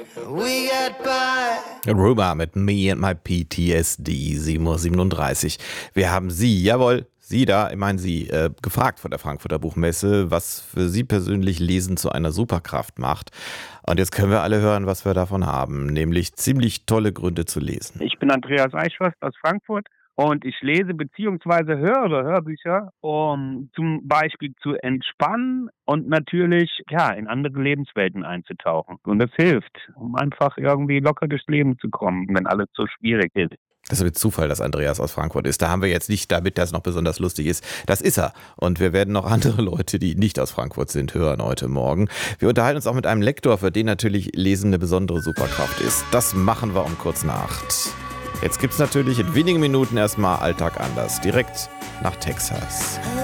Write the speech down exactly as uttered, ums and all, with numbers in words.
We got by. Rumor mit Me and My P T S D, sieben Uhr siebenunddreißig. Wir haben Sie, jawohl, Sie da, ich meine Sie, äh, gefragt von der Frankfurter Buchmesse, was für Sie persönlich Lesen zu einer Superkraft macht. Und jetzt können wir alle hören, was wir davon haben, nämlich ziemlich tolle Gründe zu lesen. Ich bin Andreas Eichhorst aus Frankfurt und ich lese bzw. höre Hörbücher, um zum Beispiel zu entspannen und natürlich ja in andere Lebenswelten einzutauchen. Und das hilft, um einfach irgendwie locker durchs Leben zu kommen, wenn alles so schwierig ist. Das ist mit Zufall, dass Andreas aus Frankfurt ist. Da haben wir jetzt nicht, damit das noch besonders lustig ist. Das ist er. Und wir werden noch andere Leute, die nicht aus Frankfurt sind, hören heute Morgen. Wir unterhalten uns auch mit einem Lektor, für den natürlich Lesen eine besondere Superkraft ist. Das machen wir um kurz nach acht. Jetzt gibt's natürlich in wenigen Minuten erstmal Alltag anders. Direkt nach Texas.